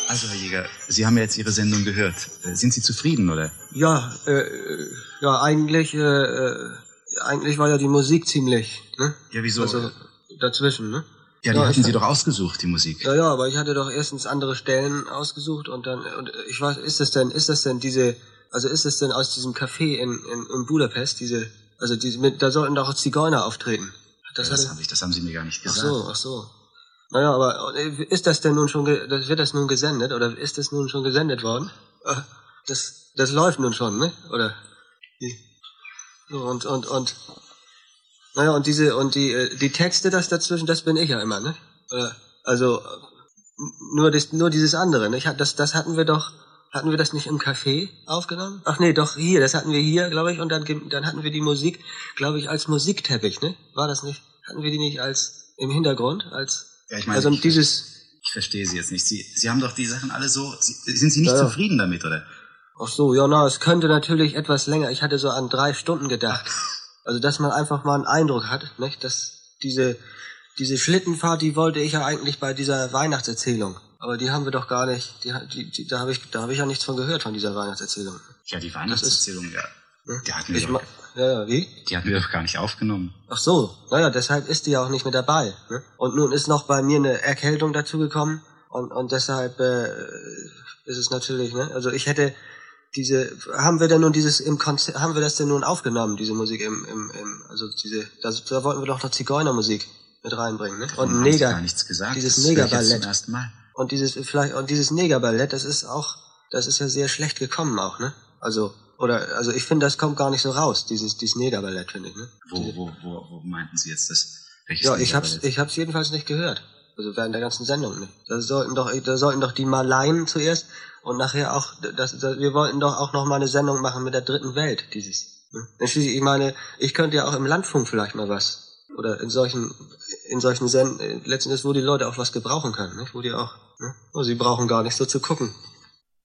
Also, Herr Jäger, Sie haben ja jetzt Ihre Sendung gehört. Sind Sie zufrieden, oder? Ja, eigentlich war ja die Musik ziemlich, ne? Ja, wieso? Also, dazwischen, ne? Ja, die hatten Sie doch ausgesucht, die Musik. Ja, aber ich hatte doch erstens andere Stellen ausgesucht und ich weiß, ist das denn ist es denn aus diesem Café in Budapest, da sollten doch auch Zigeuner auftreten. Das haben Sie mir gar nicht gesagt. Ach so. Naja, aber ist das denn nun schon, wird das nun gesendet, oder ist das nun schon gesendet worden? Das läuft nun schon, ne? Oder? Naja, und die Texte, das dazwischen, das bin ich ja immer, ne? Also, nur dieses andere, ne? Hatten wir das nicht im Café aufgenommen? Ach nee, doch hier, das hatten wir hier, glaube ich, und dann hatten wir die Musik, glaube ich, als Musikteppich, ne? War das nicht? Hatten wir die nicht im Hintergrund, Ja, ich meine, ich verstehe Sie jetzt nicht. Sie haben doch die Sachen alle so, sind Sie nicht zufrieden damit, oder? Ach so, ja, es könnte natürlich etwas länger, ich hatte so an 3 Stunden gedacht. Also, dass man einfach mal einen Eindruck hat, nicht? Dass diese Schlittenfahrt, die wollte ich ja eigentlich bei dieser Weihnachtserzählung. Aber die haben wir doch gar nicht, da habe ich ja nichts von gehört, von dieser Weihnachtserzählung. Ja, die Weihnachtserzählung, ja. Die hatten wir wie? Die hatten wir doch gar nicht aufgenommen. Ach so, naja, deshalb ist die ja auch nicht mit dabei, ne? Und nun ist noch bei mir eine Erkältung dazugekommen und deshalb ist es natürlich, ne? Also ich hätte haben wir das denn nun aufgenommen, diese Musik da wollten wir doch noch Zigeunermusik mit reinbringen, ne? Und gar nichts gesagt. Dieses Negerballett. Zum ersten Mal. Und dieses Negerballett, das ist ja sehr schlecht gekommen auch, ne? Also ich finde, das kommt gar nicht so raus, dieses Negerballett, finde ich, ne? Wo meinten Sie jetzt das? Ja, ich hab's jedenfalls nicht gehört. Also während der ganzen Sendung nicht. Da sollten doch die Maleien zuerst und nachher auch, wir wollten doch auch noch mal eine Sendung machen mit der dritten Welt, dieses. Ne? Ich meine, ich könnte ja auch im Landfunk vielleicht mal was. Oder in solchen letzten Endes, wo die Leute auch was gebrauchen können, nicht? Wo die auch, ne? Sie brauchen gar nicht so zu gucken.